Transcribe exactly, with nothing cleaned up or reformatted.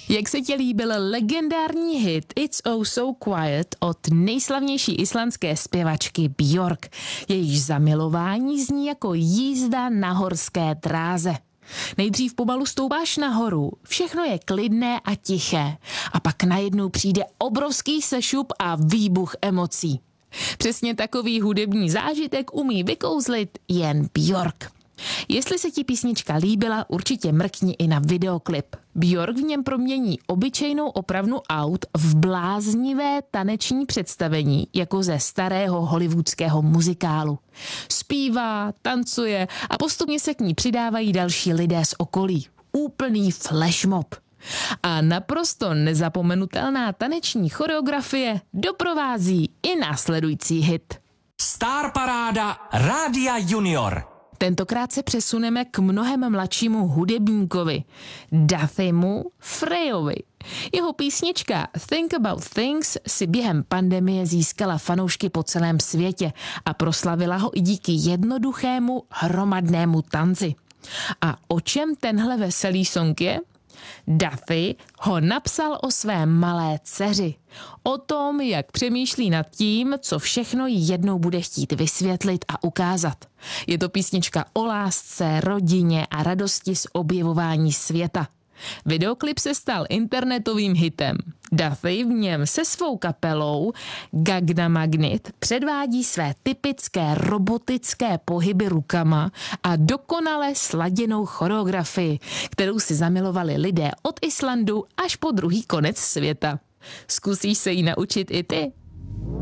Jak se ti líbil legendární hit It's Oh So Quiet od nejslavnější islandské zpěvačky Björk, jejíž zamilování zní jako jízda na horské dráze. Nejdřív pomalu stoupáš nahoru, všechno je klidné a tiché a pak najednou přijde obrovský sešup a výbuch emocí. Přesně takový hudební zážitek umí vykouzlit jen Björk. Jestli se ti písnička líbila, určitě mrkni i na videoklip. Björk v něm promění obyčejnou opravnu aut v bláznivé taneční představení, jako ze starého hollywoodského muzikálu. Zpívá, tancuje a postupně se k ní přidávají další lidé z okolí. Úplný flashmob. A naprosto nezapomenutelná taneční choreografie doprovází i následující hit. Star paráda Rádia Junior. Tentokrát se přesuneme k mnohem mladšímu hudebníkovi, Dathymu Freyovi. Jeho písnička Think About Things si během pandemie získala fanoušky po celém světě a proslavila ho i díky jednoduchému hromadnému tanci. A o čem tenhle veselý song je? Dathy ho napsal o své malé dceři. O tom, jak přemýšlí nad tím, co všechno jí jednou bude chtít vysvětlit a ukázat. Je to písnička o lásce, rodině a radosti z objevování světa. Videoklip se stal internetovým hitem. Dathy v něm se svou kapelou Gagna Magnet předvádí své typické robotické pohyby rukama a dokonale sladěnou choreografii, kterou si zamilovali lidé od Islandu až po druhý konec světa. Zkusíš se jí naučit i ty?